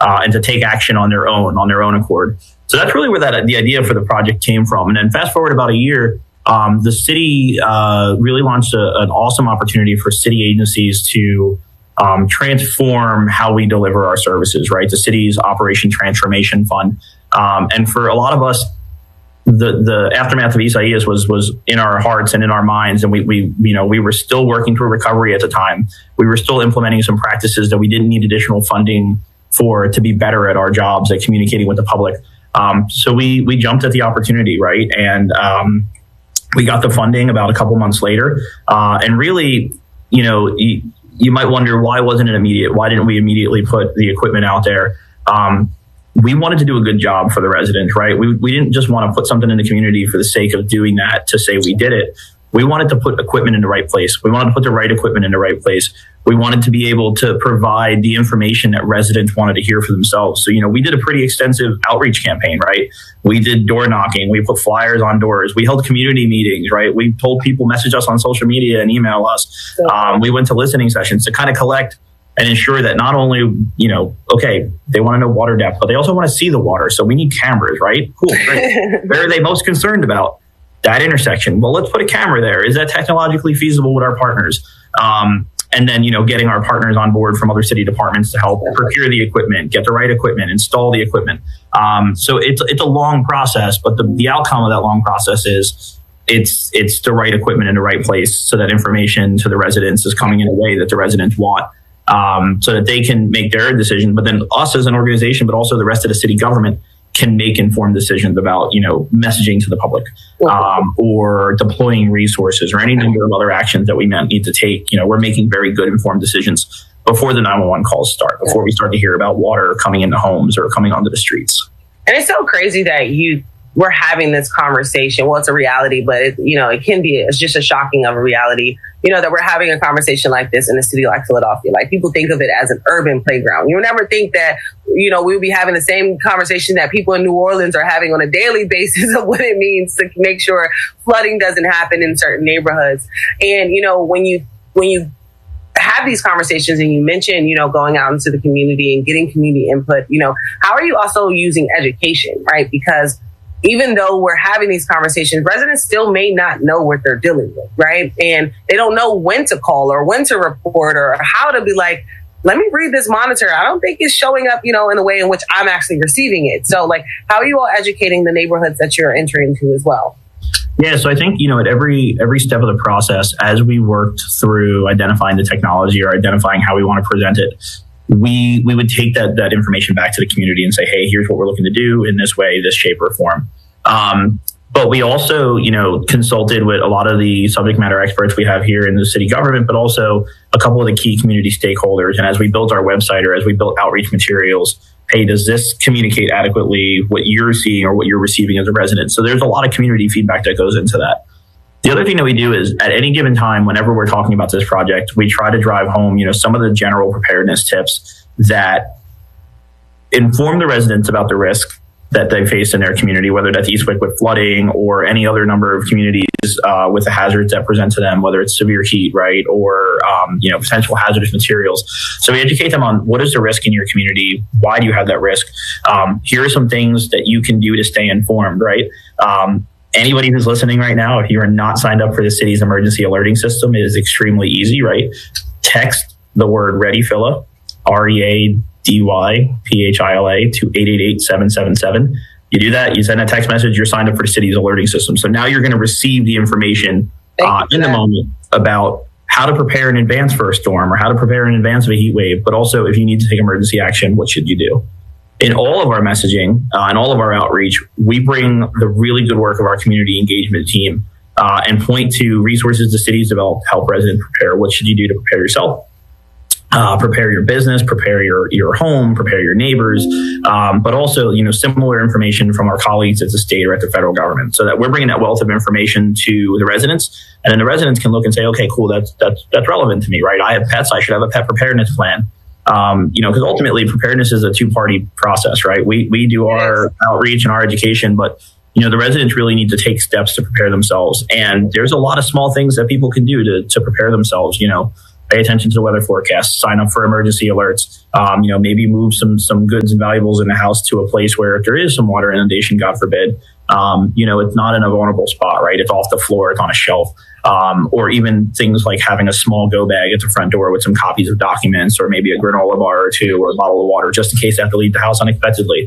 and to take action on their own accord. So that's really where the idea for the project came from. And then fast forward about a year, the city really launched an awesome opportunity for city agencies to transform how we deliver our services, right? The city's Operation Transformation Fund. And for a lot of us, the aftermath of Isaias was in our hearts and in our minds. And we were still working through recovery at the time. We were still implementing some practices that we didn't need additional funding for to be better at our jobs at communicating with the public. So we jumped at the opportunity, right? And we got the funding about a couple months later. And really, you might wonder, why wasn't it immediate? Why didn't we immediately put the equipment out there? We wanted to do a good job for the residents, right? We didn't just want to put something in the community for the sake of doing that to say we did it. We wanted to put equipment in the right place. We wanted to put the right equipment in the right place. We wanted to be able to provide the information that residents wanted to hear for themselves. So, we did a pretty extensive outreach campaign, right? We did door knocking. We put flyers on doors. We held community meetings, right? We told people message us on social media and email us. We went to listening sessions to kind of collect and ensure that not only, they want to know water depth, but they also want to see the water. So we need cameras, right? Cool, great. Where are they most concerned about? That intersection. Well, let's put a camera there. Is that technologically feasible with our partners? And then, getting our partners on board from other city departments to help procure the equipment, get the right equipment, install the equipment. So it's a long process, but the outcome of that long process is it's the right equipment in the right place so that information to the residents is coming in a way that the residents want. So that they can make their decision, but then us as an organization, but also the rest of the city government can make informed decisions about, messaging to the public, or deploying resources or any number of other actions that we might need to take. We're making very good informed decisions before the 911 calls start, before we start to hear about water coming into homes or coming onto the streets. And it's so crazy that we're having this conversation. Well, it's a reality, but it can be, it's just a shocking of a reality, that we're having a conversation like this in a city like Philadelphia. Like, people think of it as an urban playground. You would never think that, we'll be having the same conversation that people in New Orleans are having on a daily basis of what it means to make sure flooding doesn't happen in certain neighborhoods. And, when you have these conversations and you mention, going out into the community and getting community input, how are you also using education, right? Because even though we're having these conversations, residents still may not know what they're dealing with, right? And they don't know when to call or when to report or how to be like, let me read this monitor. I don't think it's showing up, in a way in which I'm actually receiving it. So, how are you all educating the neighborhoods that you're entering into as well? Yeah, so I think, at every step of the process, as we worked through identifying the technology or identifying how we want to present it, we would take that information back to the community and say, hey, here's what we're looking to do in this way, this shape or form. But we also, consulted with a lot of the subject matter experts we have here in the city government, but also a couple of the key community stakeholders. And as we built our website or as we built outreach materials, hey, does this communicate adequately what you're seeing or what you're receiving as a resident? So there's a lot of community feedback that goes into that. The other thing that we do is at any given time, whenever we're talking about this project, we try to drive home, some of the general preparedness tips that inform the residents about the risk that they face in their community, whether that's Eastwick with flooding or any other number of communities with the hazards that present to them, whether it's severe heat, right, or potential hazardous materials. So we educate them on what is the risk in your community, why do you have that risk? Here are some things that you can do to stay informed, right? Anybody who's listening right now, if you are not signed up for the city's emergency alerting system, it is extremely easy, right? Text the word READYPHILA, READYPHILA to 888-777. You do that, you send a text message, you're signed up for the city's alerting system. So now you're going to receive the information in the moment about how to prepare in advance for a storm or how to prepare in advance of a heat wave, but also if you need to take emergency action, what should you do? In all of our messaging and all of our outreach, we bring the really good work of our community engagement team and point to resources the city's developed to help residents prepare. What should you do to prepare yourself? Prepare your business, prepare your home, prepare your neighbors, but also, similar information from our colleagues at the state or at the federal government, so that we're bringing that wealth of information to the residents, and then the residents can look and say, okay, cool, that's relevant to me, right? I have pets, I should have a pet preparedness plan. Because ultimately preparedness is a two-party process, right? We do our outreach and our education, but the residents really need to take steps to prepare themselves. And there's a lot of small things that people can do to prepare themselves. pay attention to the weather forecast, sign up for emergency alerts, maybe move some goods and valuables in the house to a place where if there is some water inundation, God forbid, it's not in a vulnerable spot, right? It's off the floor, it's on a shelf. Or even things like having a small go bag at the front door with some copies of documents or maybe a granola bar or two or a bottle of water just in case they have to leave the house unexpectedly.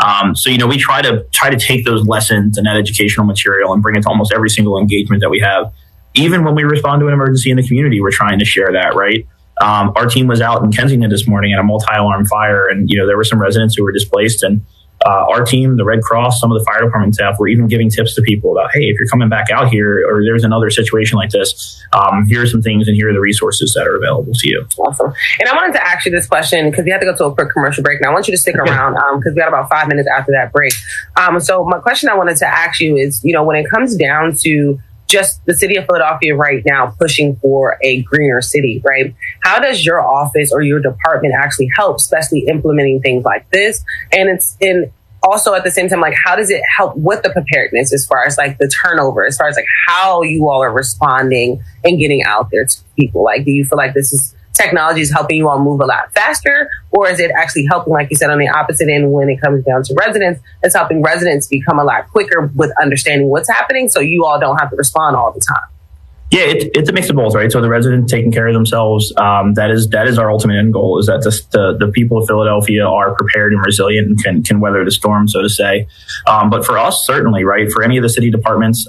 We try to take those lessons and that educational material and bring it to almost every single engagement that we have. Even when we respond to an emergency in the community, we're trying to share that, right? Our team was out in Kensington this morning at a multi-alarm fire, and there were some residents who were displaced, and our team, the Red Cross, some of the fire department staff were even giving tips to people about, hey, if you're coming back out here or there's another situation like this, here are some things and here are the resources that are available to you. Awesome. And I wanted to ask you this question because we have to go to a quick commercial break. Now, I want you to stick around because we got about 5 minutes after that break. So my question I wanted to ask you is, when it comes down to just the city of Philadelphia right now pushing for a greener city, right? How does your office or your department actually help, especially implementing things like this? And also at the same time, like, how does it help with the preparedness as far as like the turnover, as far as like how you all are responding and getting out there to people? Like, do you feel like technology is helping you all move a lot faster, or is it actually helping, like you said, on the opposite end when it comes down to residents? It's helping residents become a lot quicker with understanding what's happening, so you all don't have to respond all the time. Yeah, it's a mix of both, right? So the residents taking care of themselves, that is our ultimate end goal, is that the people of Philadelphia are prepared and resilient and can weather the storm, so to say. But for us, certainly, right, for any of the city departments,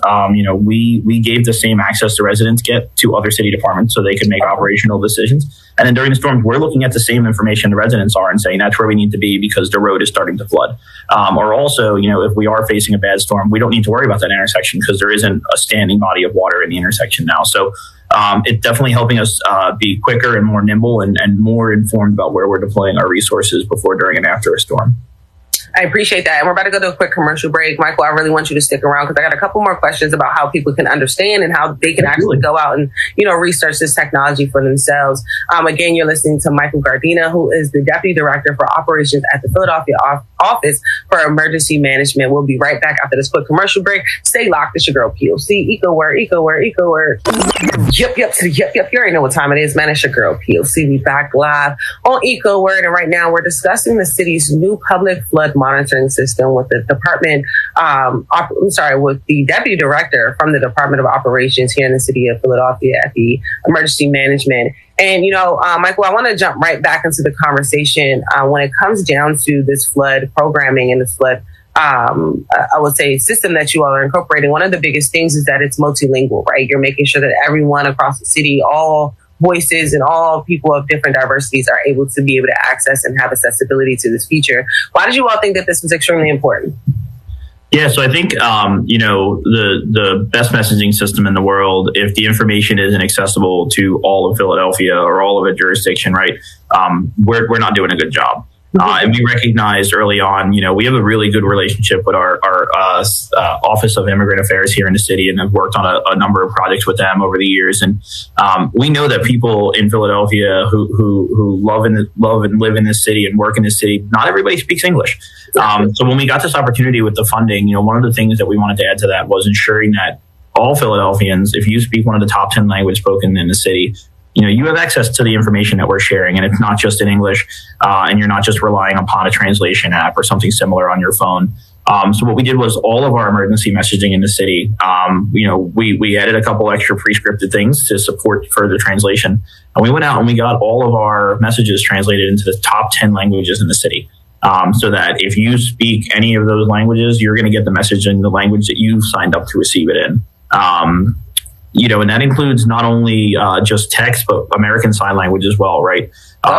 we gave the same access the residents get to other city departments so they could make operational decisions. And then during the storms, we're looking at the same information the residents are and saying that's where we need to be because the road is starting to flood. Or also, if we are facing a bad storm, we don't need to worry about that intersection because there isn't a standing body of water in the intersection now. So it's definitely helping us be quicker and more nimble and more informed about where we're deploying our resources before, during, and after a storm. I appreciate that. And we're about to go to a quick commercial break. Michael, I really want you to stick around because I got a couple more questions about how people can understand and how they can actually go out and, research this technology for themselves. Again, you're listening to Michael Gardina, who is the Deputy Director for Operations at the Philadelphia Office for Emergency Management. We'll be right back after this quick commercial break. Stay locked. It's your girl, POC. EcoWord. Yep. You already know what time it is, man. It's your girl, POC. We back live on EcoWord. And right now we're discussing the city's new public flood monitoring system with the department, with the deputy director from the Department of Operations here in the city of Philadelphia at the Emergency Management. And, Michael, I want to jump right back into the conversation when it comes down to this flood programming and this flood, I would say, system that you all are incorporating. One of the biggest things is that it's multilingual, right? You're making sure that everyone across the city, all voices and all people of different diversities are able to be able to access and have accessibility to this feature. Why did you all think that this was extremely important? Yeah, so I think, the best messaging system in the world, if the information isn't accessible to all of Philadelphia or all of a jurisdiction, right, we're not doing a good job. And we recognized early on, we have a really good relationship with our Office of Immigrant Affairs here in the city, and have worked on a number of projects with them over the years. And we know that people in Philadelphia who love and live in this city and work in this city, not everybody speaks English. So when we got this opportunity with the funding, one of the things that we wanted to add to that was ensuring that all Philadelphians, if you speak one of the top 10 languages spoken in the city, you have access to the information that we're sharing, and it's not just in English, and you're not just relying upon a translation app or something similar on your phone. So what we did was all of our emergency messaging in the city, we added a couple extra pre-scripted things to support further translation. And we went out and we got all of our messages translated into the top 10 languages in the city. So that if you speak any of those languages, you're going to get the message in the language that you've signed up to receive it in. And that includes not only just text, but American Sign Language as well, right?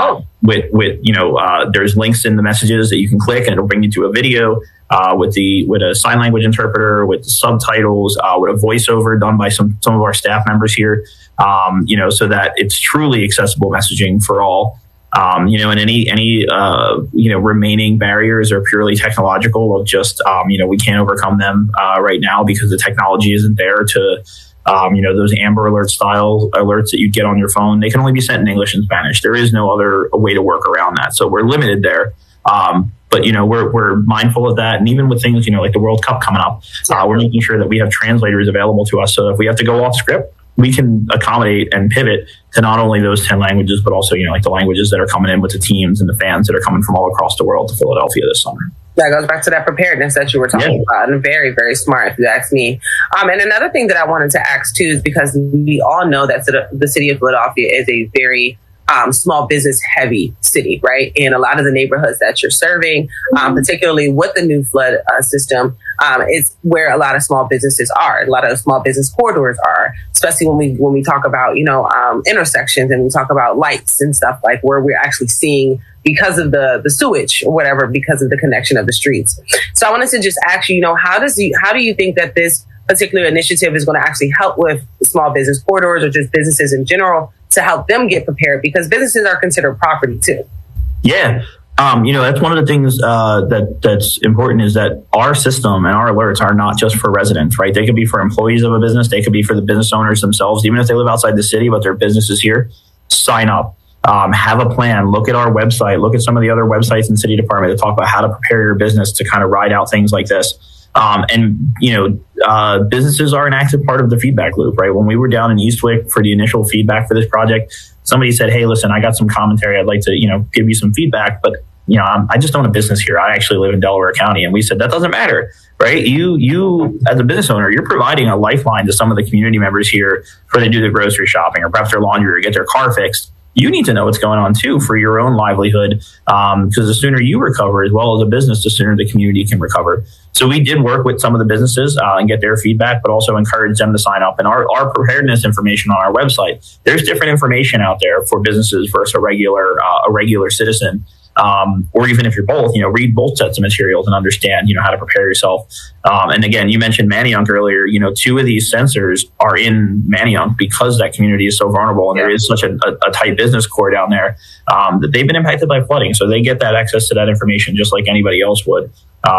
There's links in the messages that you can click, and it'll bring you to a video with a sign language interpreter, with the subtitles, with a voiceover done by some of our staff members here, so that it's truly accessible messaging for all. And any remaining barriers are purely technological of just, we can't overcome them right now because the technology isn't there to. Those Amber Alert style alerts that you get on your phone, they can only be sent in English and Spanish. There is no other way to work around that. So we're limited there. But we're mindful of that. And even with things, like the World Cup coming up, we're making sure that we have translators available to us. So if we have to go off script, we can accommodate and pivot to not only those 10 languages, but also, like the languages that are coming in with the teams and the fans that are coming from all across the world to Philadelphia this summer. That goes back to that preparedness that you were talking about, and very, very smart, if you ask me. And another thing that I wanted to ask too is because we all know that the city of Philadelphia is a very small business heavy city, right? And a lot of the neighborhoods that you're serving, particularly with the new flood system, is where a lot of small businesses are. A lot of small business corridors are, especially when we talk about, intersections and we talk about lights and stuff, like where we're actually seeing because of the sewage or whatever, because of the connection of the streets. So I wanted to just ask you, how do you think that this particular initiative is going to actually help with small business corridors or just businesses in general to help them get prepared, because businesses are considered property too? Yeah. That's one of the things that's important, is that our system and our alerts are not just for residents, right? They could be for employees of a business. They could be for the business owners themselves, even if they live outside the city, but their business is here. Sign up. Have a plan. Look at our website. Look at some of the other websites in city department that talk about how to prepare your business to kind of ride out things like this. Businesses are an active part of the feedback loop, right? When we were down in Eastwick for the initial feedback for this project, somebody said, "Hey, listen, I got some commentary. I'd like to, give you some feedback, but I just own a business here. I actually live in Delaware County." And we said, that doesn't matter, right? You as a business owner, you're providing a lifeline to some of the community members here for they do their grocery shopping or perhaps their laundry or get their car fixed. You need to know what's going on too for your own livelihood, because the sooner you recover, as well as a business, the sooner the community can recover. So we did work with some of the businesses and get their feedback, but also encourage them to sign up. And our preparedness information on our website, there's different information out there for businesses versus a regular citizen. Or even if you're both, read both sets of materials and understand, how to prepare yourself. And again, you mentioned Manayunk earlier. 2 of these sensors are in Manayunk because that community is so vulnerable, and there is such a tight business core down there that they've been impacted by flooding. So they get that access to that information just like anybody else would,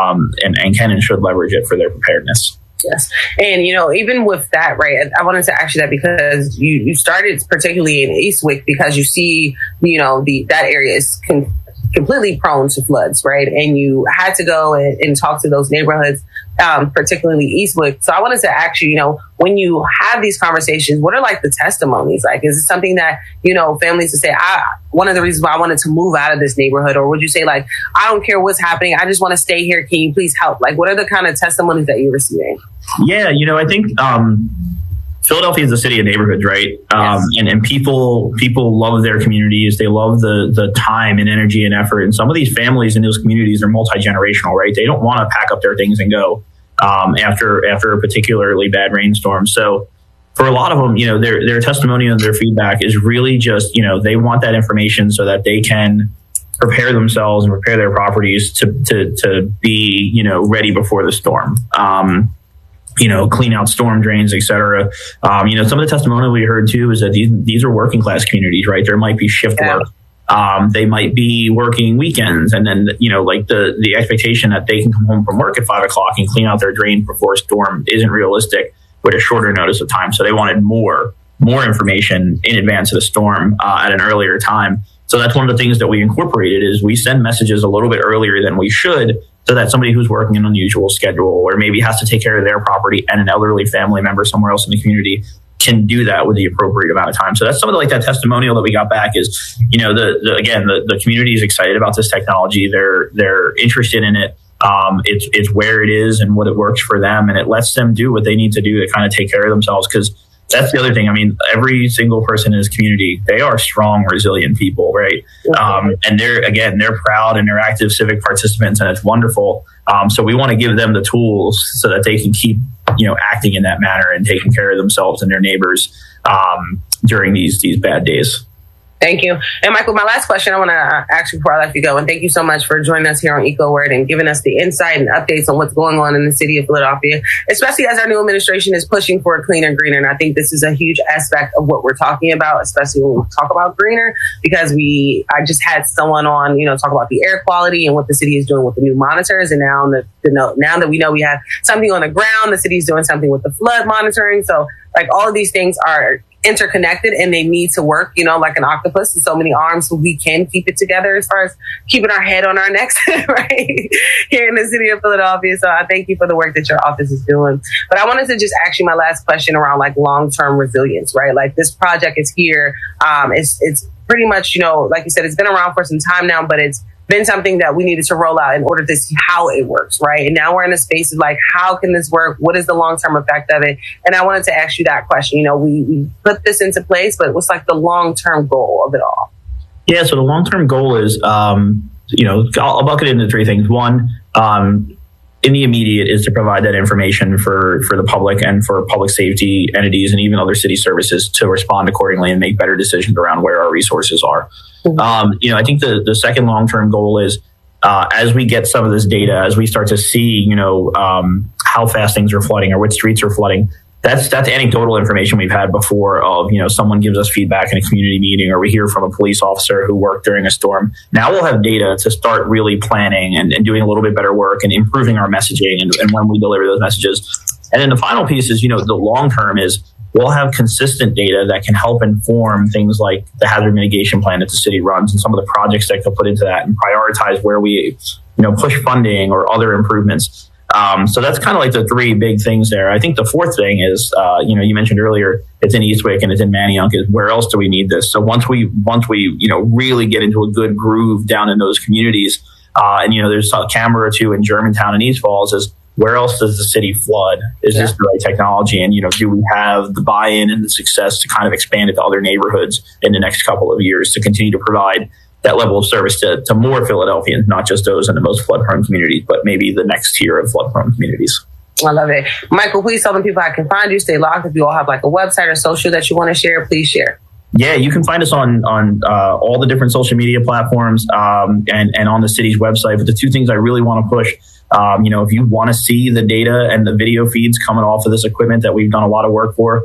and can and should leverage it for their preparedness. Yes. And, even with that, right, I wanted to ask you that because you started particularly in Eastwick because you see, that area is completely prone to floods, right? And you had to go and talk to those neighborhoods, particularly Eastwick. So I wanted to ask you, when you have these conversations, what are like the testimonies? Like, is it something that, families would say, one of the reasons why I wanted to move out of this neighborhood? Or would you say like, I don't care what's happening, I just want to stay here. Can you please help? Like, what are the kind of testimonies that you're receiving? Yeah, I think Philadelphia is a city of neighborhoods, right? Yes. And people love their communities. They love the time and energy and effort. And some of these families in those communities are multi-generational, right? They don't want to pack up their things and go after a particularly bad rainstorm. So for a lot of them, their testimonial and their feedback is really just, they want that information so that they can prepare themselves and prepare their properties to be, ready before the storm. Clean out storm drains, et cetera. Some of the testimonial we heard too is that these are working class communities, right? There might be shift work. They might be working weekends, and then, the expectation that they can come home from work at 5 o'clock and clean out their drain before a storm isn't realistic with a shorter notice of time. So they wanted more information in advance of the storm at an earlier time. So that's one of the things that we incorporated is we send messages a little bit earlier than we should, so that somebody who's working an unusual schedule or maybe has to take care of their property and an elderly family member somewhere else in the community can do that with the appropriate amount of time. So that's some of that testimonial that we got back is, the community is excited about this technology. They're interested in it. It's where it is and what it works for them. And it lets them do what they need to do to kind of take care of themselves. Because that's the other thing. I mean, every single person in this community, they are strong, resilient people, right? And they're proud and they're active civic participants, and it's wonderful. So we want to give them the tools so that they can keep, acting in that manner and taking care of themselves and their neighbors during these bad days. Thank you. And Michael, my last question I want to ask you before I let you go, and thank you so much for joining us here on EcoWord and giving us the insight and updates on what's going on in the city of Philadelphia, especially as our new administration is pushing for a cleaner, greener. And I think this is a huge aspect of what we're talking about, especially when we talk about greener, because I just had someone on, talk about the air quality and what the city is doing with the new monitors. And now that we know we have something on the ground, the city is doing something with the flood monitoring. So like all of these things are interconnected and they need to work, like an octopus with so many arms, so we can keep it together as far as keeping our head on our necks, right? Here in the city of Philadelphia. So I thank you for the work that your office is doing. But I wanted to just ask you my last question around like long-term resilience, right? Like this project is here. It's pretty much, like you said, it's been around for some time now, but it's been something that we needed to roll out in order to see how it works, right? And now we're in a space of like, how can this work? What is the long-term effect of it? And I wanted to ask you that question. We put this into place, but what's like the long-term goal of it all? Yeah, so the long-term goal is, I'll bucket it into three things. One, in the immediate is to provide that information for the public and for public safety entities and even other city services to respond accordingly and make better decisions around where our resources are. I think the second long-term goal is as we get some of this data, as we start to see, how fast things are flooding or which streets are flooding, that's anecdotal information we've had before of, someone gives us feedback in a community meeting or we hear from a police officer who worked during a storm. Now we'll have data to start really planning and doing a little bit better work and improving our messaging and when we deliver those messages. And then the final piece is, the long term is we'll have consistent data that can help inform things like the hazard mitigation plan that the city runs and some of the projects that they'll put into that and prioritize where we, push funding or other improvements. So that's kind of like the three big things there. I think the fourth thing is, you mentioned earlier, it's in Eastwick and it's in Manayunk, is where else do we need this? So once we, really get into a good groove down in those communities, and, there's a camera or two in Germantown and East Falls, is where else does the city flood? Is this the right technology? And, do we have the buy-in and the success to kind of expand it to other neighborhoods in the next couple of years to continue to provide that level of service to more Philadelphians, not just those in the most flood-prone communities, but maybe the next tier of flood-prone communities. I love it. Michael, please tell them people how I can find you, stay logged. If you all have like a website or social that you want to share, please share. Yeah, you can find us on all the different social media platforms and on the city's website. But the two things I really want to push, if you want to see the data and the video feeds coming off of this equipment that we've done a lot of work for,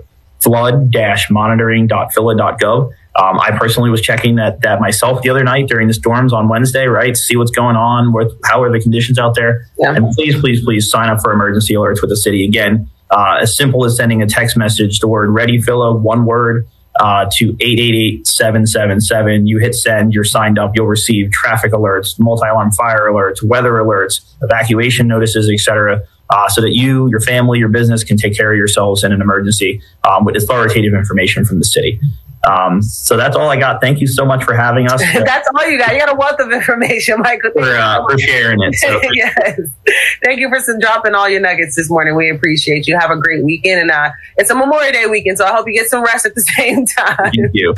flood-monitoring.phila.gov. I personally was checking that myself the other night during the storms on Wednesday, right? See what's going on, how are the conditions out there? Yeah. And please sign up for emergency alerts with the city. Again, as simple as sending a text message, the word Ready Phila, one word, to 888-777. You hit send, you're signed up, you'll receive traffic alerts, multi-alarm fire alerts, weather alerts, evacuation notices, etc. So that you, your family, your business can take care of yourselves in an emergency with authoritative information from the city. So that's all I got. Thank you so much for having us. That's all you got. You got a wealth of information, Michael. For sharing it. So. Yes. Thank you for dropping all your nuggets this morning. We appreciate you. Have a great weekend. And it's a Memorial Day weekend, so I hope you get some rest at the same time. Thank you.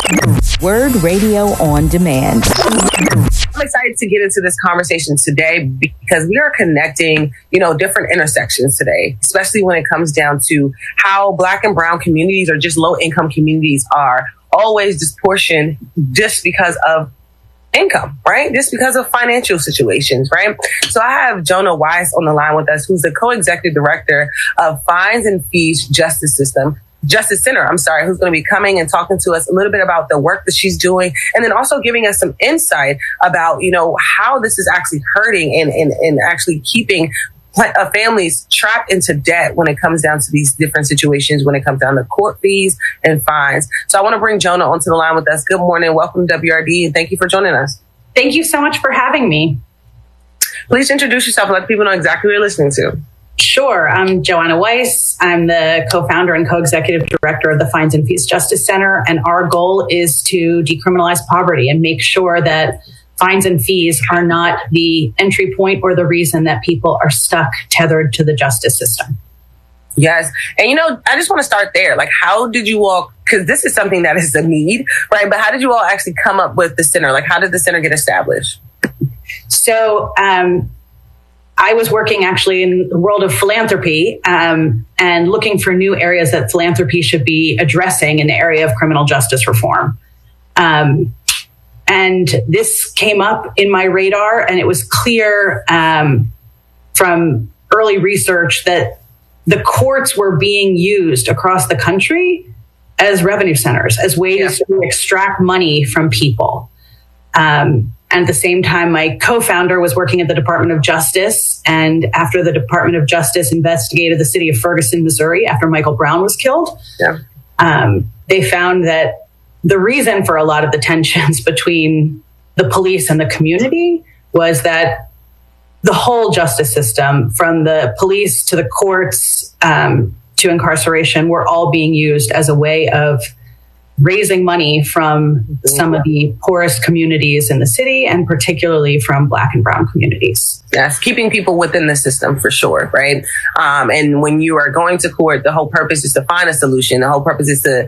Word Radio on Demand. I'm excited to get into this conversation today because we are connecting, different intersections today, especially when it comes down to how Black and brown communities or just low income communities are always disproportioned just because of income, right? Just because of financial situations, right? So I have Jonah Weiss on the line with us, who's the co-executive director of Fines and Fees Justice Center, who's going to be coming and talking to us a little bit about the work that she's doing, and then also giving us some insight about, how this is actually hurting and actually keeping families trapped into debt when it comes down to these different situations, when it comes down to court fees and fines. So I want to bring Jonah onto the line with us. Good morning. Welcome to WRD, and thank you for joining us. Thank you so much for having me. Please introduce yourself and let people know exactly what you're listening to. Sure. I'm Joanna Weiss. I'm the co-founder and co-executive director of the Fines and Fees Justice Center. And our goal is to decriminalize poverty and make sure that fines and fees are not the entry point or the reason that people are stuck tethered to the justice system. Yes. And, I just want to start there. Like, how did you all, because this is something that is a need, right? But how did you all actually come up with the center? Like, how did the center get established? So, I was working actually in the world of philanthropy and looking for new areas that philanthropy should be addressing in the area of criminal justice reform. And this came up in my radar, and it was clear from early research that the courts were being used across the country as revenue centers, as ways to extract money from people. And at the same time, my co-founder was working at the Department of Justice. And after the Department of Justice investigated the city of Ferguson, Missouri, after Michael Brown was killed, they found that the reason for a lot of the tensions between the police and the community was that the whole justice system, from the police to the courts to incarceration, were all being used as a way of raising money from some of the poorest communities in the city, and particularly from Black and brown communities. Yes, keeping people within the system for sure, right? And when you are going to court, the whole purpose is to find a solution. The whole purpose is to,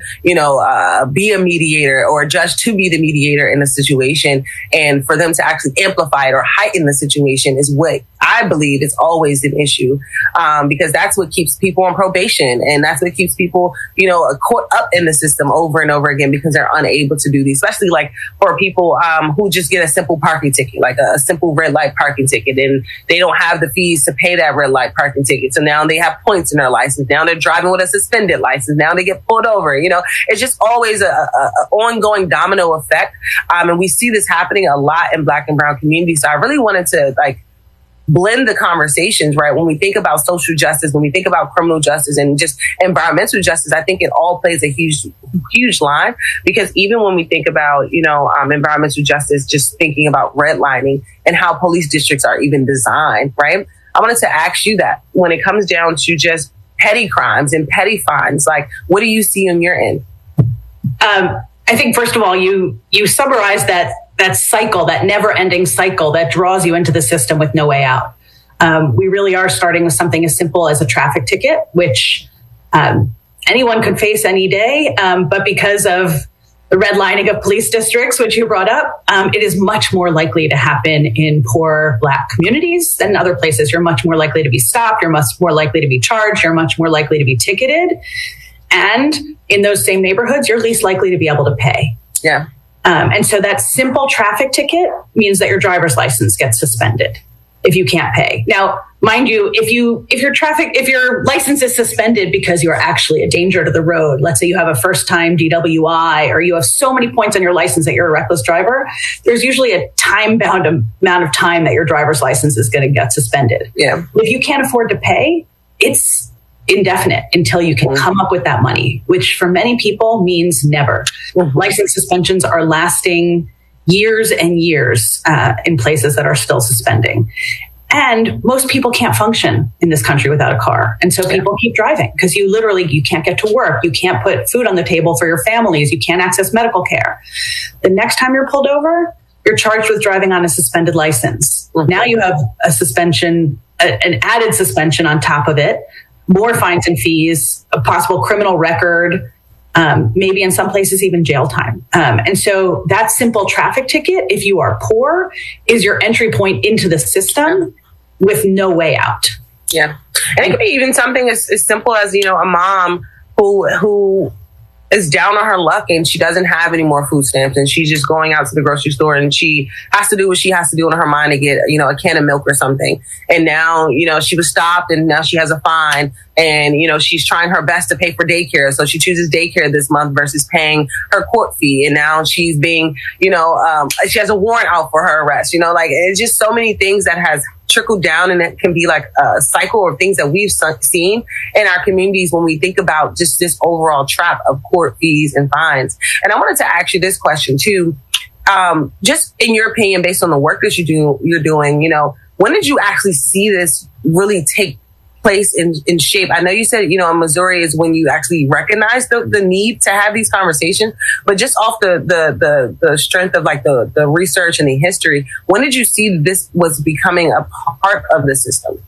be a mediator or a judge to be the mediator in a situation, and for them to actually amplify it or heighten the situation is what I believe is always an issue, because that's what keeps people on probation, and that's what keeps people, caught up in the system over and over again, because they're unable to do these, especially like for people who just get a simple parking ticket, like a simple red light parking ticket, and they don't have the fees to pay that red light parking ticket. So now they have points in their license. Now they're driving with a suspended license. Now they get pulled over. It's just always a ongoing domino effect. And we see this happening a lot in Black and brown communities. So I really wanted to blend the conversations, right? When we think about social justice, when we think about criminal justice and just environmental justice, I think it all plays a huge line, because even when we think about, environmental justice, just thinking about redlining and how police districts are even designed, right? I wanted to ask you that when it comes down to just petty crimes and petty fines, what do you see on your end? I think, first of all, you summarize that cycle, that never-ending cycle that draws you into the system with no way out. We really are starting with something as simple as a traffic ticket, which anyone could face any day. But because of the redlining of police districts, which you brought up, it is much more likely to happen in poor Black communities than other places. You're much more likely to be stopped. You're much more likely to be charged. You're much more likely to be ticketed. And in those same neighborhoods, you're least likely to be able to pay. Yeah. And so that simple traffic ticket means that your driver's license gets suspended if you can't pay. Now, mind you, if your license is suspended because you're actually a danger to the road, let's say you have a first-time DWI, or you have so many points on your license that you're a reckless driver, there's usually a time-bound amount of time that your driver's license is going to get suspended. Yeah. If you can't afford to pay, it's indefinite until you can come up with that money, which for many people means never. License suspensions are lasting years and years in places that are still suspending. And most people can't function in this country without a car. And so people keep driving because you can't get to work. You can't put food on the table for your families. You can't access medical care. The next time you're pulled over, you're charged with driving on a suspended license. Now you have a suspension, an added suspension on top of it, more fines and fees, a possible criminal record, maybe in some places even jail time. And so that simple traffic ticket, if you are poor, is your entry point into the system with no way out. Yeah. And it could be even something as simple as, a mom who is down on her luck and she doesn't have any more food stamps, and she's just going out to the grocery store and she has to do what she has to do in her mind to get, a can of milk or something. And now, she was stopped and now she has a fine, and, she's trying her best to pay for daycare. So she chooses daycare this month versus paying her court fee. And now she's being, she has a warrant out for her arrest, it's just so many things that has trickled down, and it can be like a cycle of things that we've seen in our communities when we think about just this overall trap of court fees and fines. And I wanted to ask you this question too. Just in your opinion, based on the work that you're doing, when did you actually see this really take place in shape? I know you said, in Missouri is when you actually recognize the need to have these conversations, but just off the strength of the research and the history, when did you see this was becoming a part of the system?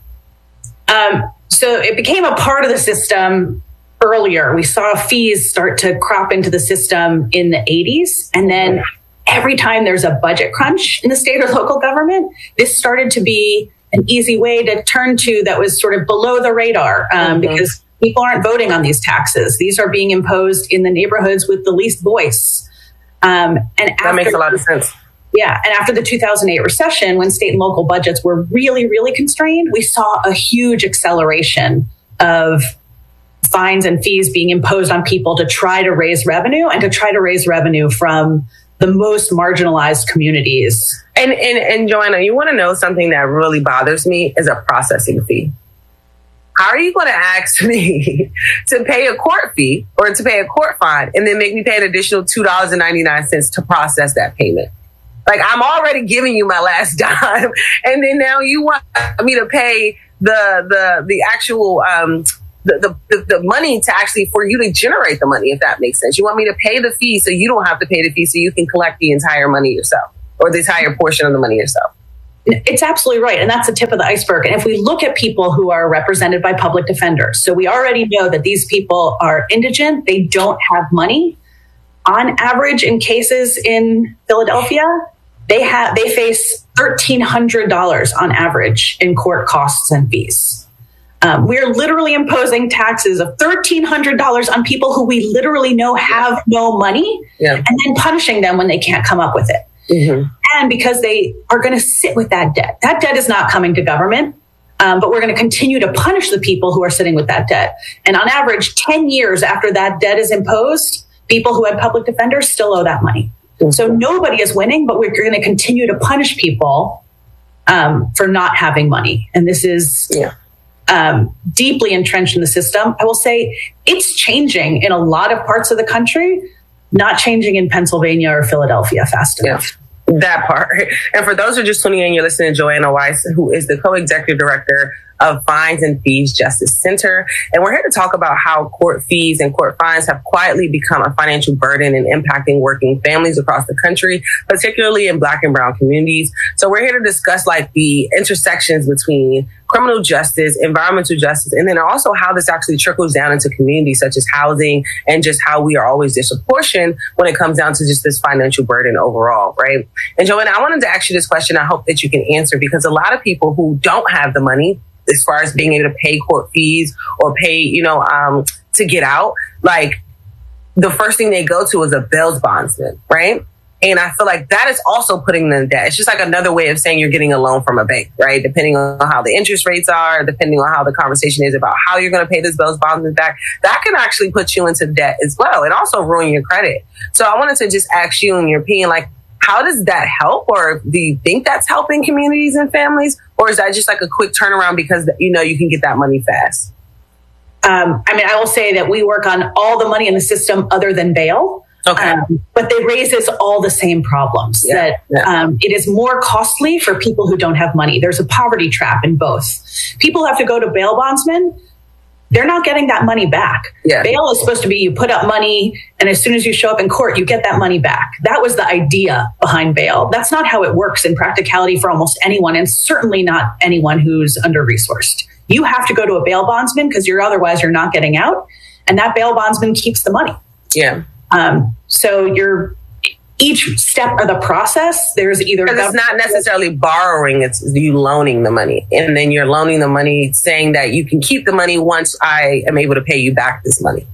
So it became a part of the system earlier. We saw fees start to crop into the system in the 80s. And then every time there's a budget crunch in the state or local government, this started to be an easy way to turn to that was sort of below the radar, because people aren't voting on these taxes. These are being imposed in the neighborhoods with the least voice. That makes a lot of sense. Yeah. And after the 2008 recession, when state and local budgets were really, really constrained, we saw a huge acceleration of fines and fees being imposed on people to try to raise revenue, and to try to raise revenue from the most marginalized communities. And Joanna, you want to know something that really bothers me is a processing fee. how are you going to ask me to pay a court fee or to pay a court fine and then make me pay an additional $2.99 to process that payment? Like, I'm already giving you my last dime, and then now you want me to pay the actual the money to actually for you to generate the money, if that makes sense. You want me to pay the fee so you don't have to pay the fee, so you can collect the entire money yourself, or the entire portion of the money yourself. It's absolutely right. And that's the tip of the iceberg. And if we look at people who are represented by public defenders, so we already know that these people are indigent. They don't have money. On average, in cases in Philadelphia, they face $1,300 on average in court costs and fees. We're literally imposing taxes of $1,300 on people who we literally know have no money, and then punishing them when they can't come up with it. Mm-hmm. And because they are going to sit with that debt. That debt is not coming to government, but we're going to continue to punish the people who are sitting with that debt. And on average, 10 years after that debt is imposed, people who had public defenders still owe that money. Mm-hmm. So nobody is winning, but we're going to continue to punish people for not having money. And this is deeply entrenched in the system. I will say it's changing in a lot of parts of the country, not changing in Pennsylvania or Philadelphia fast enough. That part. And for those who are just tuning in, you're listening to Joanna Weiss, who is the co-executive director of Fines and Fees Justice Center. And we're here to talk about how court fees and court fines have quietly become a financial burden and impacting working families across the country, particularly in Black and brown communities. So we're here to discuss like the intersections between criminal justice, environmental justice, and then also how this actually trickles down into communities such as housing and just how we are always disproportionate when it comes down to just this financial burden overall, right? And Joanna, I wanted to ask you this question. I hope that you can answer, because a lot of people who don't have the money as far as being able to pay court fees or pay, to get out, like the first thing they go to is a bail bondsman, right? And I feel like that is also putting them in debt. It's just like another way of saying you're getting a loan from a bank, right? Depending on how the interest rates are, depending on how the conversation is about how you're going to pay this bail bondsman back, that can actually put you into debt as well and also ruin your credit. So I wanted to just ask you, in your opinion, like, how does that help? Or do you think that's helping communities and families? Or is that just like a quick turnaround because, you can get that money fast? I will say that we work on all the money in the system other than bail. Okay. But they raise us all the same problems. It is more costly for people who don't have money. There's a poverty trap in both. People have to go to bail bondsmen. They're not getting that money back. Yeah. Bail is supposed to be you put up money, and as soon as you show up in court, you get that money back. That was the idea behind bail. That's not how it works in practicality for almost anyone, and certainly not anyone who's under-resourced. You have to go to a bail bondsman because otherwise you're not getting out, and that bail bondsman keeps the money. Yeah. So each step of the process, there's either... Because it's not necessarily borrowing, it's you loaning the money. And then you're loaning the money saying that you can keep the money once I am able to pay you back this money.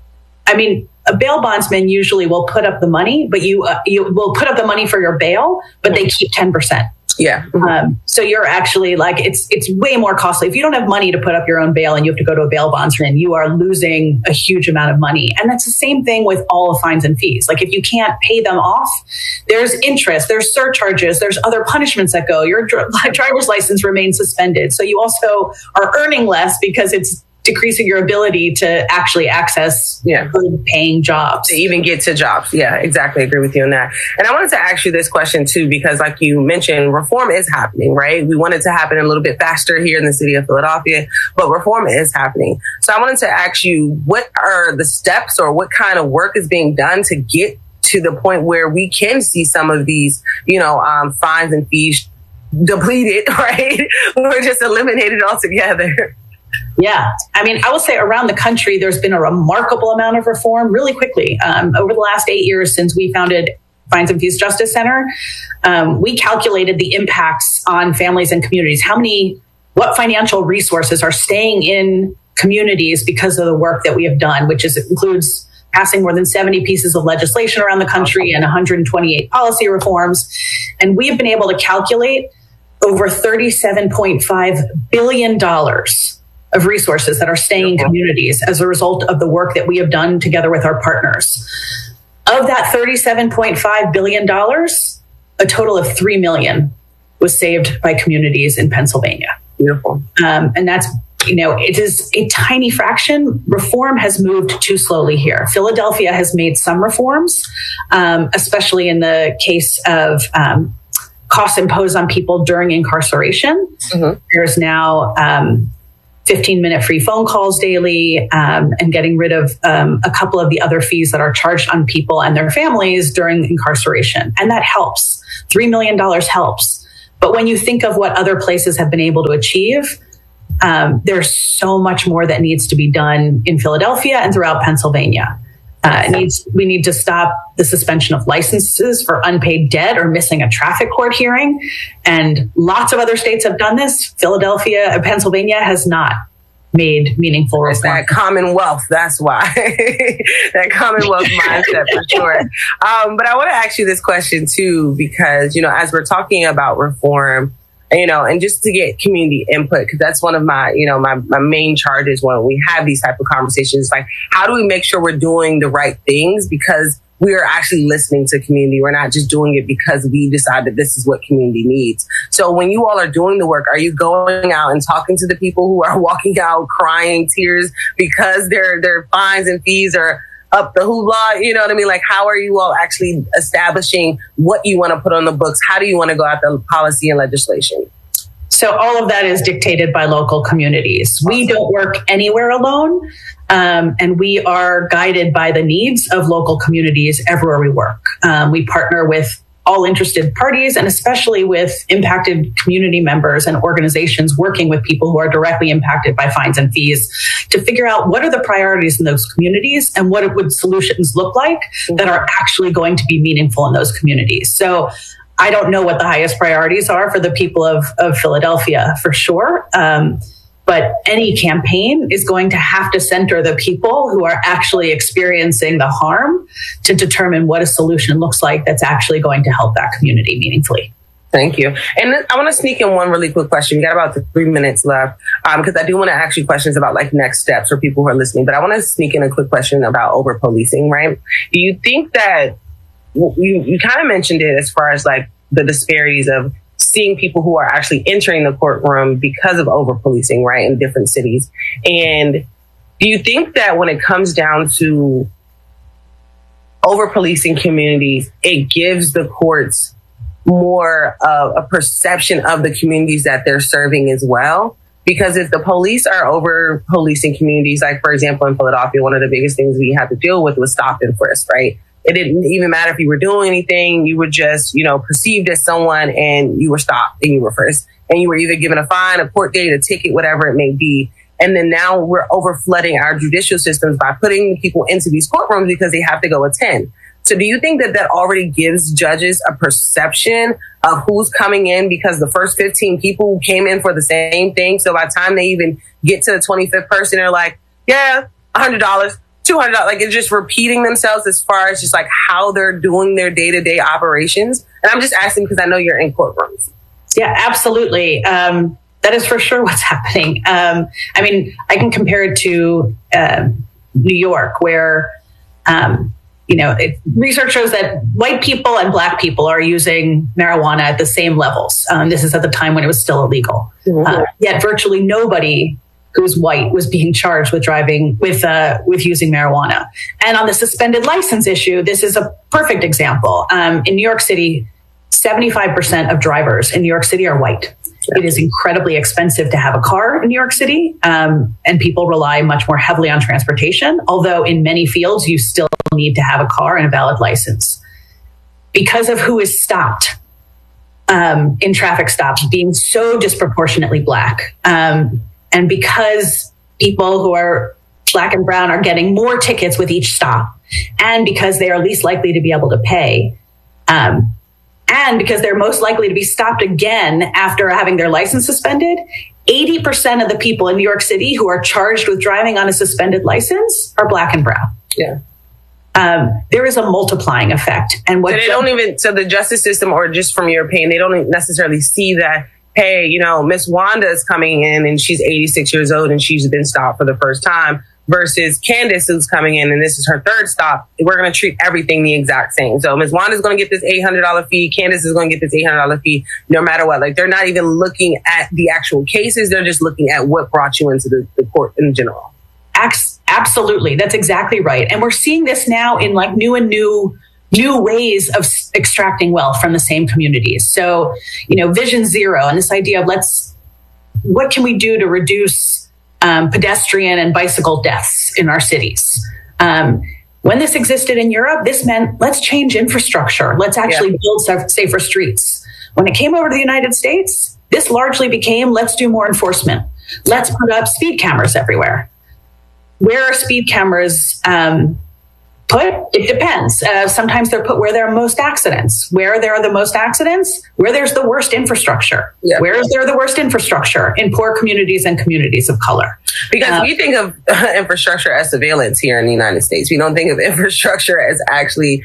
A bail bondsman usually will put up the money, but you will put up the money for your bail, but they keep 10%. Yeah. So you're actually it's way more costly. If you don't have money to put up your own bail and you have to go to a bail bondsman, you are losing a huge amount of money. And that's the same thing with all of fines and fees. Like if you can't pay them off, there's interest, there's surcharges, there's other punishments that go. Your driver's license remains suspended. So you also are earning less because it's decreasing your ability to actually access good paying jobs. To even get to jobs. Yeah, exactly. I agree with you on that. And I wanted to ask you this question too, because like you mentioned, reform is happening, right? We want it to happen a little bit faster here in the city of Philadelphia, but reform is happening. So I wanted to ask you, what are the steps or what kind of work is being done to get to the point where we can see some of these, fines and fees depleted, right? Or just eliminated altogether? Yeah. I will say around the country, there's been a remarkable amount of reform really quickly. Over the last 8 years since we founded Fines and Fees Justice Center, we calculated the impacts on families and communities. What financial resources are staying in communities because of the work that we have done, which includes passing more than 70 pieces of legislation around the country and 128 policy reforms. And we have been able to calculate over $37.5 billion of resources that are staying in communities as a result of the work that we have done together with our partners. Of that $37.5 billion, a total of $3 million was saved by communities in Pennsylvania. Beautiful. And that's it is a tiny fraction. Reform has moved too slowly here. Philadelphia has made some reforms, especially in the case of costs imposed on people during incarceration. Mm-hmm. There's now 15-minute free phone calls daily, and getting rid of a couple of the other fees that are charged on people and their families during incarceration. And that helps. $3 million helps. But when you think of what other places have been able to achieve, there's so much more that needs to be done in Philadelphia and throughout Pennsylvania. We need to stop the suspension of licenses for unpaid debt or missing a traffic court hearing. And lots of other states have done this. Pennsylvania has not made meaningful reform. That Commonwealth, that's why. That Commonwealth mindset for sure. But I want to ask you this question too, because, as we're talking about reform, and just to get community input, because that's one of my, my main charges when we have these type of conversations. Like, how do we make sure we're doing the right things? Because we are actually listening to community. We're not just doing it because we decide that this is what community needs. So when you all are doing the work, are you going out and talking to the people who are walking out crying tears because their fines and fees are up the hoopla? You know what I mean? Like, how are you all actually establishing what you want to put on the books? How do you want to go after policy and legislation? So all of that is dictated by local communities. We don't work anywhere alone, and we are guided by the needs of local communities everywhere we work. We partner with all interested parties, and especially with impacted community members and organizations working with people who are directly impacted by fines and fees, to figure out what are the priorities in those communities and what would solutions look like that are actually going to be meaningful in those communities. So I don't know what the highest priorities are for the people of Philadelphia, for sure. But any campaign is going to have to center the people who are actually experiencing the harm to determine what a solution looks like that's actually going to help that community meaningfully. Thank you. And I want to sneak in one really quick question. We got about 3 minutes left, because I do want to ask you questions about like next steps for people who are listening. But I want to sneak in a quick question about over policing, right? Do you think that you kind of mentioned it as far as like the disparities of seeing people who are actually entering the courtroom because of over policing, right, in different cities? And do you think that when it comes down to over policing communities, it gives the courts more of a perception of the communities that they're serving as well? Because if the police are over policing communities, like, for example, in Philadelphia, one of the biggest things we had to deal with was stop and frisk, right? It didn't even matter if you were doing anything. You were just, perceived as someone, and you were stopped and you were frisked. And you were either given a fine, a court date, a ticket, whatever it may be. And then now we're over flooding our judicial systems by putting people into these courtrooms because they have to go attend. So do you think that already gives judges a perception of who's coming in, because the first 15 people came in for the same thing? So by the time they even get to the 25th person, they're like, yeah, $100, $200. Like, it's just repeating themselves as far as just like how they're doing their day-to-day operations. And I'm just asking because I know you're in courtrooms. Yeah, absolutely. That is for sure what's happening. I can compare it to New York, where, research shows that white people and black people are using marijuana at the same levels. This is at the time when it was still illegal. Mm-hmm. Yet virtually nobody who's white was being charged with driving with using marijuana. And on the suspended license issue, this is a perfect example. In New York City, 75% of drivers in New York City are white. It is incredibly expensive to have a car in New York City, and people rely much more heavily on transportation, although in many fields you still need to have a car and a valid license. Because of who is stopped in traffic stops being so disproportionately black, and because people who are black and brown are getting more tickets with each stop, and because they are least likely to be able to pay, and because they're most likely to be stopped again after having their license suspended, 80% of the people in New York City who are charged with driving on a suspended license are black and brown. Yeah. There is a multiplying effect. And what so the justice system, or just from your opinion, they don't necessarily see that, hey, Miss Wanda is coming in and she's 86 years old and she's been stopped for the first time. versus Candace, who's coming in, and this is her third stop. We're going to treat everything the exact same. So Ms. Wanda's going to get this $800 fee. Candace is going to get this $800 fee, no matter what. Like, they're not even looking at the actual cases. They're just looking at what brought you into the court in general. Absolutely. That's exactly right. And we're seeing this now in like new ways of extracting wealth from the same communities. So, Vision Zero and this idea of what can we do to reduce pedestrian and bicycle deaths in our cities? When this existed in Europe, this meant let's change infrastructure. Let's actually build safer streets. When it came over to the United States, this largely became let's do more enforcement. Let's put up speed cameras everywhere. Where are speed cameras put? It depends. Sometimes they're put where there are most accidents. Where there are the most accidents, where there's the worst infrastructure. Yeah. Where is there the worst infrastructure? In poor communities and communities of color. Because we think of infrastructure as surveillance here in the United States. We don't think of infrastructure as actually,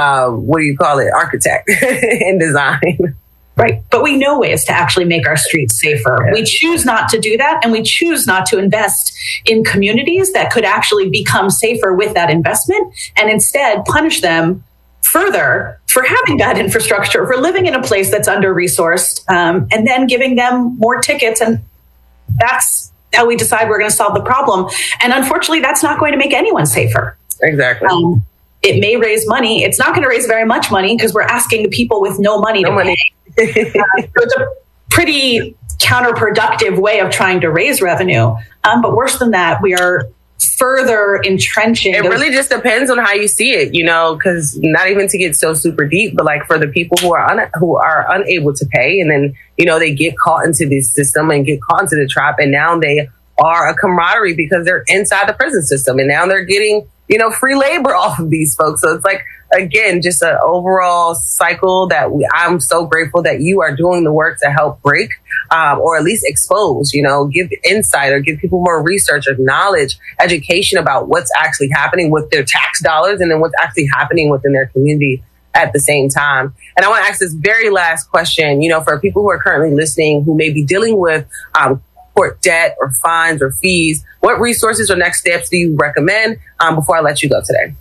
architect and design. Right. But we know ways to actually make our streets safer. Yeah. We choose not to do that. And we choose not to invest in communities that could actually become safer with that investment, and instead punish them further for having bad infrastructure, for living in a place that's under-resourced, and then giving them more tickets. And that's how we decide we're going to solve the problem. And unfortunately, that's not going to make anyone safer. Exactly. It may raise money. It's not going to raise very much money because we're asking the people with no money to pay. It's a pretty counterproductive way of trying to raise revenue. But worse than that, we are further entrenching. It really just depends on how you see it, because not even to get so super deep, but like for the people who are unable to pay, and then, they get caught into this system and get caught into the trap, and now they are a camaraderie because they're inside the prison system, and now they're getting, free labor off of these folks. So it's like, again, just an overall cycle that I'm so grateful that you are doing the work to help break, or at least expose, give insight or give people more research or knowledge, education about what's actually happening with their tax dollars and then what's actually happening within their community at the same time. And I want to ask this very last question, for people who are currently listening who may be dealing with court debt or fines or fees, what resources or next steps do you recommend before I let you go today?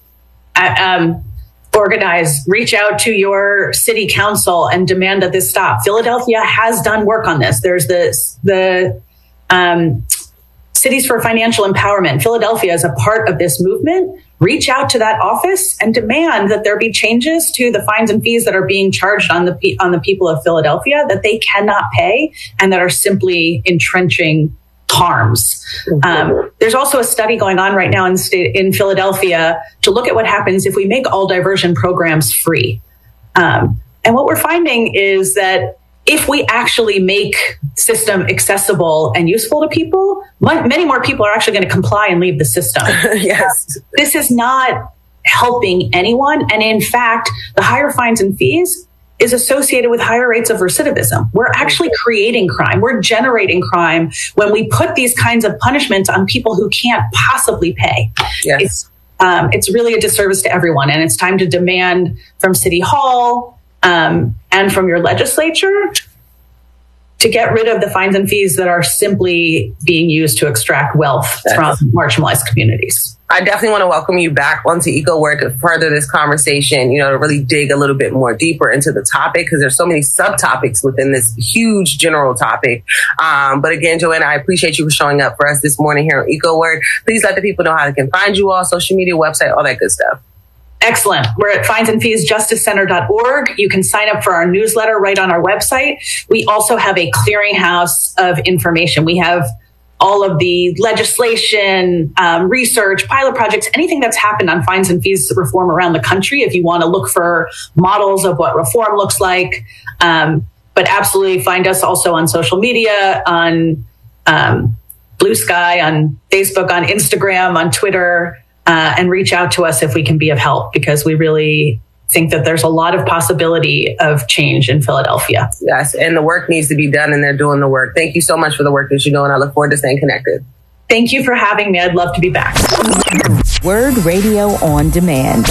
Reach out to your city council and demand that this stop. Philadelphia has done work on this. There's the Cities for Financial Empowerment. Philadelphia is a part of this movement. Reach out to that office and demand that there be changes to the fines and fees that are being charged on the people of Philadelphia that they cannot pay and that are simply entrenching harms. There's also a study going on right now in Philadelphia to look at what happens if we make all diversion programs free. And what we're finding is that if we actually make system accessible and useful to people, many more people are actually going to comply and leave the system. Yes. This is not helping anyone. And in fact, the higher fines and fees is associated with higher rates of recidivism. We're actually creating crime. We're generating crime when we put these kinds of punishments on people who can't possibly pay. Yes. It's really a disservice to everyone. And it's time to demand from City Hall and from your legislature to get rid of the fines and fees that are simply being used to extract wealth from marginalized communities. I definitely want to welcome you back onto EcoWord to further this conversation, to really dig a little bit more deeper into the topic, because there's so many subtopics within this huge general topic. But again, Joanna, I appreciate you for showing up for us this morning here on EcoWord. Please let the people know how they can find you all, social media, website, all that good stuff. Excellent. We're at finesandfeesjusticecenter.org. You can sign up for our newsletter right on our website. We also have a clearinghouse of information. We have all of the legislation, research, pilot projects, anything that's happened on fines and fees reform around the country. If you want to look for models of what reform looks like, but absolutely find us also on social media, on Blue Sky, on Facebook, on Instagram, on Twitter, and reach out to us if we can be of help, because we really think that there's a lot of possibility of change in Philadelphia. Yes, and the work needs to be done, and they're doing the work. Thank you so much for the work that you're doing. I look forward to staying connected. Thank you for having me. I'd love to be back. Word Radio on Demand.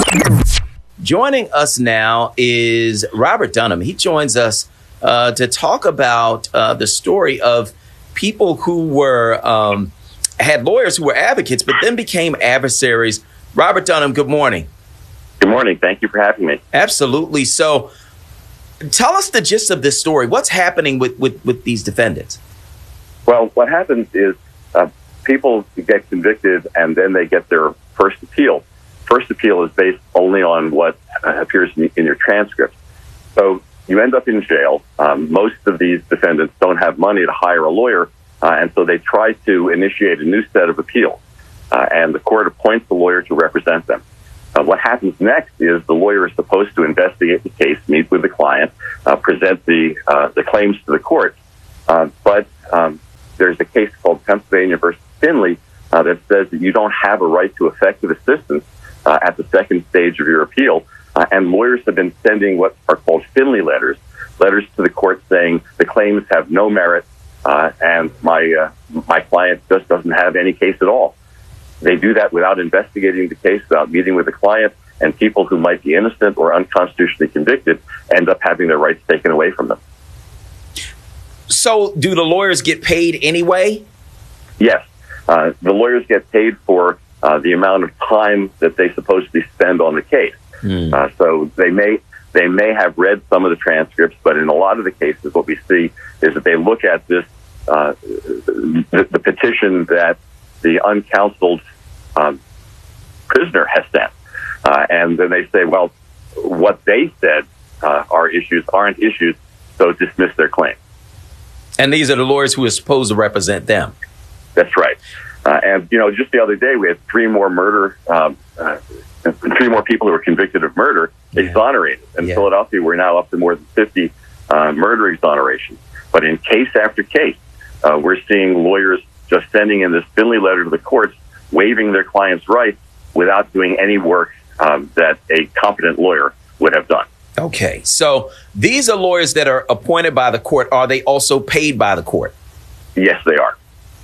Joining us now is Robert Dunham. He joins us to talk about the story of people who were had lawyers who were advocates, but then became adversaries. Robert Dunham, good morning. Good morning. Thank you for having me. Absolutely. So tell us the gist of this story. What's happening with these defendants? Well, what happens is people get convicted and then they get their first appeal. First appeal is based only on what appears in your transcript. So you end up in jail. Most of these defendants don't have money to hire a lawyer, and so they try to initiate a new set of appeals. And the court appoints a lawyer to represent them. What happens next is the lawyer is supposed to investigate the case, meet with the client, present the claims to the court. But there's a case called Pennsylvania versus Finley that says that you don't have a right to effective assistance at the second stage of your appeal. And lawyers have been sending what are called Finley letters to the court saying the claims have no merit and my client just doesn't have any case at all. They do that without investigating the case, without meeting with the client, and people who might be innocent or unconstitutionally convicted end up having their rights taken away from them. So do the lawyers get paid anyway? Yes. The lawyers get paid for the amount of time that they supposedly spend on the case. So they may have read some of the transcripts, but in a lot of the cases, what we see is that they look at this, the petition that the uncounseled prisoner has sent. And then they say, well, what they said aren't issues, so dismiss their claim. And these are the lawyers who are supposed to represent them. That's right. And, just the other day, we had three more people who were convicted of murder exonerated. In Philadelphia, we're now up to more than 50 murder exonerations. But in case after case, we're seeing lawyers just sending in this Finley letter to the courts, waiving their client's rights without doing any work that a competent lawyer would have done. Okay, so these are lawyers that are appointed by the court. Are they also paid by the court? Yes, they are.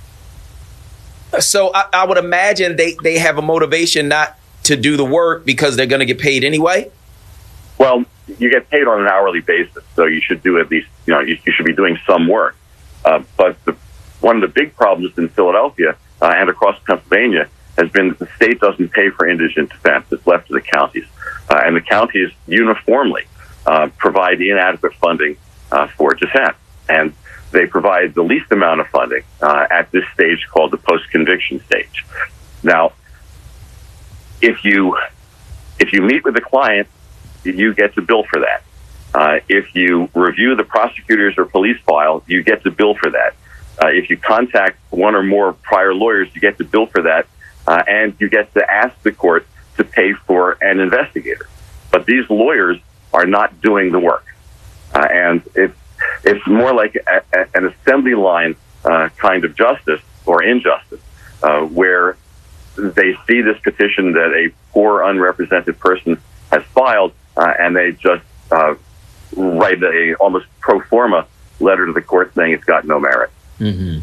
So I would imagine they have a motivation not to do the work because they're going to get paid anyway? Well, you get paid on an hourly basis, so you should do at least, you should be doing some work. But one of the big problems in Philadelphia and across Pennsylvania has been that the state doesn't pay for indigent defense. It's left to the counties. And the counties uniformly provide inadequate funding for defense. And they provide the least amount of funding at this stage called the post-conviction stage. Now, if you meet with the client, you get to bill for that. If you review the prosecutor's or police file, you get to bill for that. If you contact one or more prior lawyers, you get to bill for that, and you get to ask the court to pay for an investigator. But these lawyers are not doing the work, and it's more like an assembly line kind of justice or injustice, where they see this petition that a poor, unrepresented person has filed, and they just write a almost pro forma letter to the court saying it's got no merit. Mm-hmm.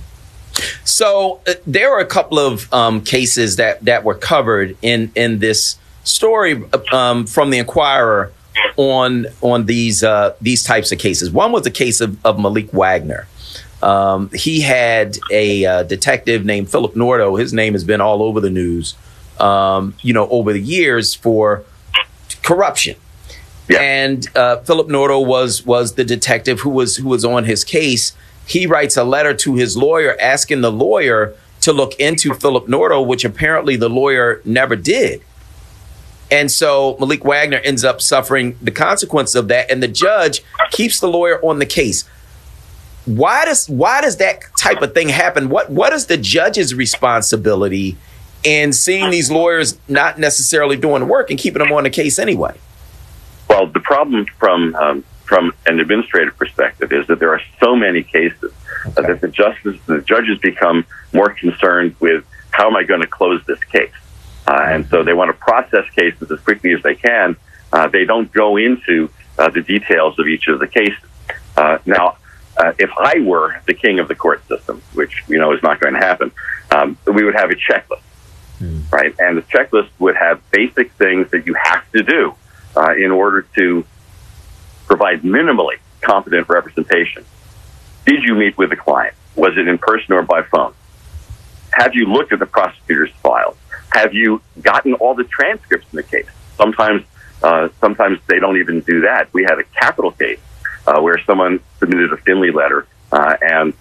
So there are a couple of cases that were covered in this story from the Inquirer on these types of cases. One was the case of Malik Wagner. He had a detective named Philip Nordo. His name has been all over the news, over the years for corruption. Yeah. And Philip Nordo was the detective who was on his case. He writes a letter to his lawyer asking the lawyer to look into Philip Nordo, which apparently the lawyer never did. And so Malik Wagner ends up suffering the consequence of that, and the judge keeps the lawyer on the case. Why does that type of thing happen? What is the judge's responsibility in seeing these lawyers not necessarily doing the work and keeping them on the case anyway? Well, the problem from an administrative perspective is that there are so many cases that the judges become more concerned with how am I going to close this case, and so they want to process cases as quickly as they can. They don't go into the details of each of the cases. Now, if I were the king of the court system, which we know is not going to happen, we would have a checklist, right? And the checklist would have basic things that you have to do in order to provide minimally competent representation. Did you meet with the client? Was it in person or by phone? have you looked at the prosecutor's files? Have you gotten all the transcripts in the case? Sometimes they don't even do that. We had a capital case where someone submitted a Finley letter, and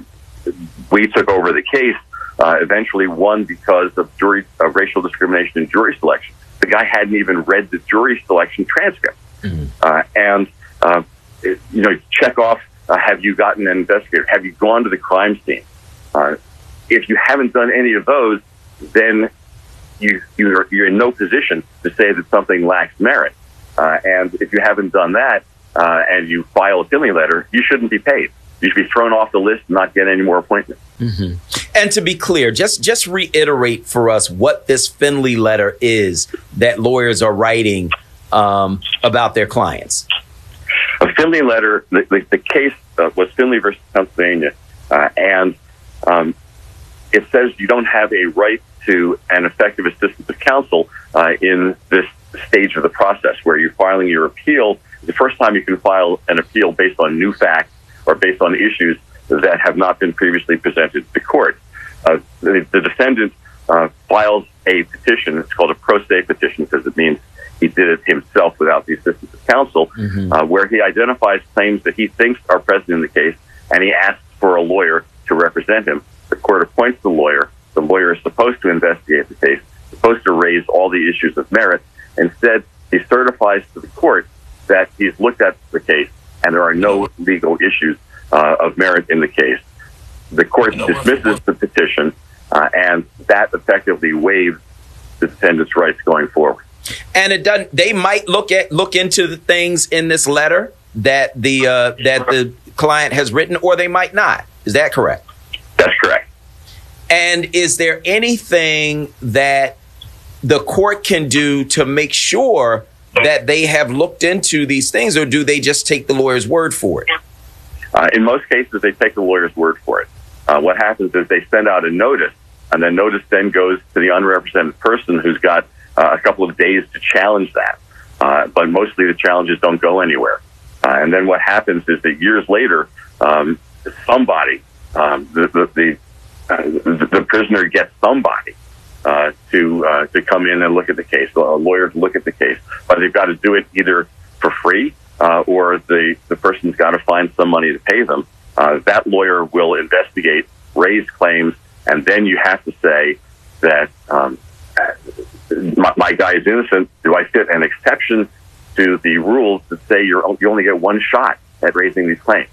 we took over the case. Eventually won because of racial discrimination in jury selection. The guy hadn't even read the jury selection transcript. And check off, have you gotten an investigator? Have you gone to the crime scene? If you haven't done any of those, then you're in no position to say that something lacks merit. And if you haven't done that and you file a Finley letter, you shouldn't be paid. You should be thrown off the list and not get any more appointments. And to be clear, just reiterate for us what this Finley letter is that lawyers are writing about their clients. A Finley letter, the case was Finley versus Pennsylvania, and it says you don't have a right to an effective assistance of counsel in this stage of the process where you're filing your appeal. The first time you can file an appeal based on new facts or based on issues that have not been previously presented to the court. The defendant files a petition. It's called a pro se petition because it means he did it himself without the assistance of counsel, where he identifies claims that he thinks are present in the case, and he asks for a lawyer to represent him. The court appoints the lawyer. The lawyer is supposed to investigate the case, supposed to raise all the issues of merit. Instead, he certifies to the court that he's looked at the case and there are no legal issues of merit in the case. The court dismisses the petition, and that effectively waives the defendant's rights going forward. And it doesn't. They might look into the things in this letter that the client has written, or they might not. Is that correct? That's correct. And is there anything that the court can do to make sure that they have looked into these things, or do they just take the lawyer's word for it? In most cases, they take the lawyer's word for it. What happens is they send out a notice, and the notice then goes to the unrepresented person who's got a couple of days to challenge that. But mostly the challenges don't go anywhere. And then what happens is that years later, somebody, the prisoner gets somebody to come in and look at the case, a lawyer to look at the case. But they've got to do it either for free or the person's got to find some money to pay them. That lawyer will investigate, raise claims, and then you have to say that my guy is innocent. Do I fit an exception to the rules that say you only get one shot at raising these claims?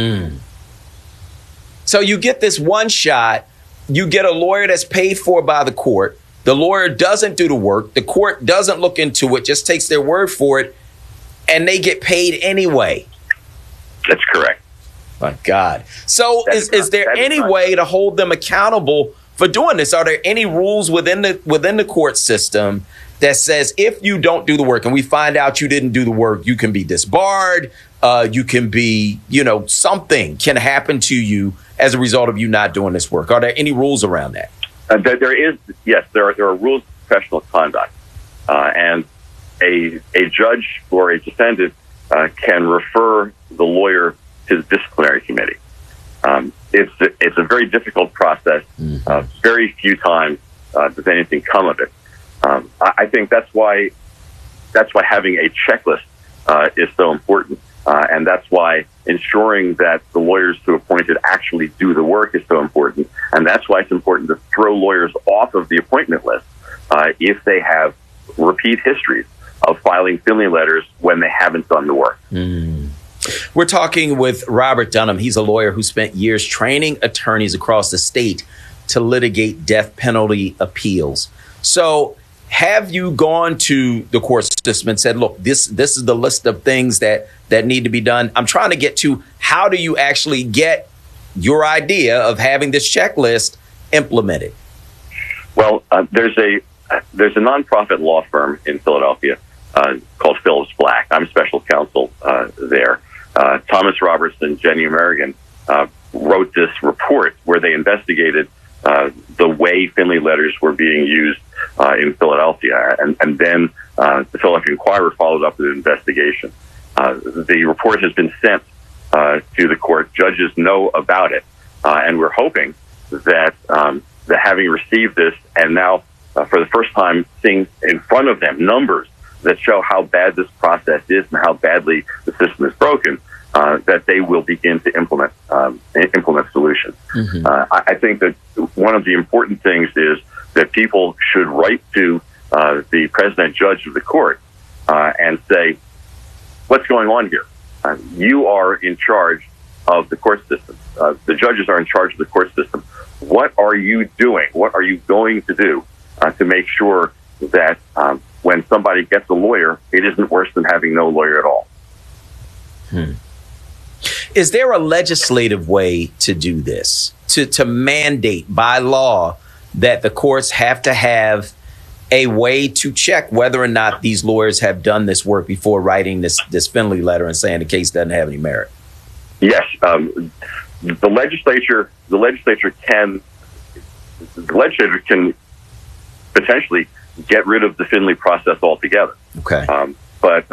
So you get this one shot. You get a lawyer that's paid for by the court. The lawyer doesn't do the work. The court doesn't look into it, just takes their word for it, and they get paid anyway. That's correct. My God. So is there any way to hold them accountable for doing this? Are there any rules within the court system that says if you don't do the work and we find out you didn't do the work, you can be disbarred, you can be, something can happen to you as a result of you not doing this work? Are there any rules around that? There are rules of professional conduct. And a judge or a defendant can refer the lawyer to the disciplinary committee. It's a very difficult process. Very few times does anything come of it. I think that's why having a checklist is so important, and that's why ensuring that the lawyers who are appointed actually do the work is so important, and that's why it's important to throw lawyers off of the appointment list if they have repeat histories of filing Finley letters when they haven't done the work. We're talking with Robert Dunham. He's a lawyer who spent years training attorneys across the state to litigate death penalty appeals. So have you gone to the court system and said, look, this is the list of things that need to be done? I'm trying to get to how do you actually get your idea of having this checklist implemented? Well, there's a nonprofit law firm in Philadelphia called Phillips Black. I'm special counsel there. Thomas Robertson, Jenny American wrote this report where they investigated the way Finley letters were being used in Philadelphia. And then the Philadelphia Inquirer followed up with an investigation. The report has been sent to the court. Judges know about it. And we're hoping that having received this and now for the first time seeing in front of them numbers that show how bad this process is and how badly the system is broken, that they will begin to implement solutions. Mm-hmm. I think that one of the important things is that people should write to the president judge of the court and say, what's going on here? You are in charge of the court system. The judges are in charge of the court system. What are you doing? What are you going to do to make sure that when somebody gets a lawyer, it isn't worse than having no lawyer at all? Is there a legislative way to do this, to mandate by law that the courts have to have a way to check whether or not these lawyers have done this work before writing this Finley letter and saying the case doesn't have any merit? Yes, the legislature can potentially get rid of the Finley process altogether. Okay, but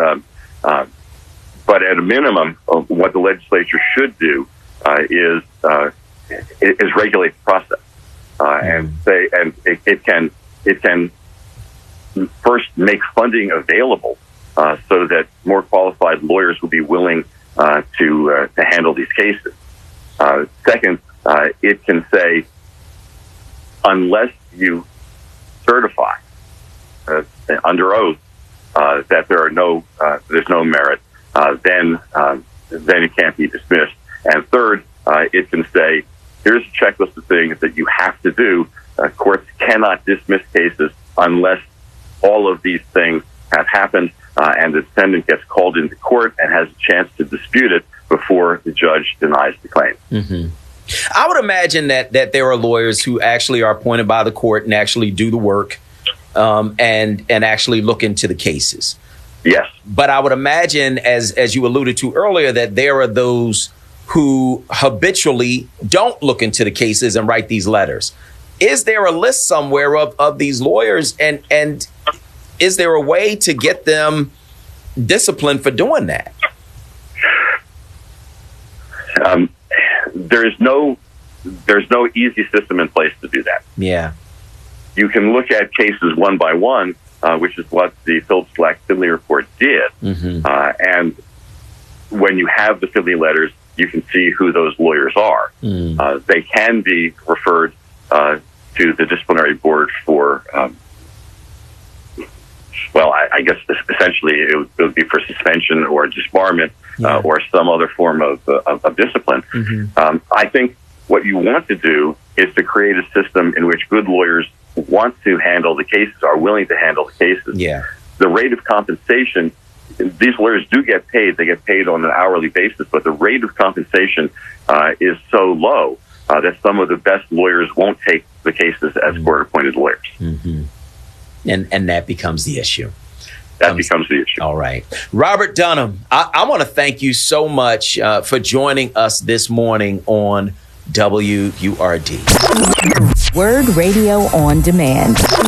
at a minimum, what the legislature should do is regulate the process and say, and it can first make funding available so that more qualified lawyers will be willing to handle these cases. Second, it can say, unless you certify under oath that there's no merit, then it can't be dismissed. And third, it can say, here's a checklist of things that you have to do. Courts cannot dismiss cases unless all of these things have happened and the defendant gets called into court and has a chance to dispute it before the judge denies the claim. Mm-hmm. I would imagine that there are lawyers who actually are appointed by the court and actually do the work and actually look into the cases. Yes. But I would imagine, as you alluded to earlier, that there are those who habitually don't look into the cases and write these letters. Is there a list somewhere of these lawyers, and is there a way to get them disciplined for doing that? There's no easy system in place to do that. Yeah. You can look at cases one by one, which is what the Phillips Black Finley report did. Mm-hmm. And when you have the Finley letters, you can see who those lawyers are. Mm. They can be referred to the disciplinary board for, I guess essentially it would be for suspension or disbarment or some other form of discipline. Mm-hmm. I think what you want to do is to create a system in which good lawyers want to handle the cases, are willing to handle the cases. Yeah. The rate of compensation, these lawyers do get paid. They get paid on an hourly basis, but the rate of compensation is so low that some of the best lawyers won't take the cases as court-appointed lawyers. Mm-hmm. And that becomes the issue. That becomes the issue. All right. Robert Dunham, I want to thank you so much for joining us this morning on WURD. Word Radio on Demand.